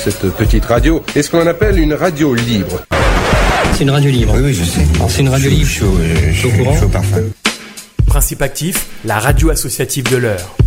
cette petite radio est ce qu'on appelle une radio libre. C'est une radio libre. Oui, je sais. C'est une radio libre. Je suis au courant. Chaud parfum. Principe actif, la radio associative de l'Eure.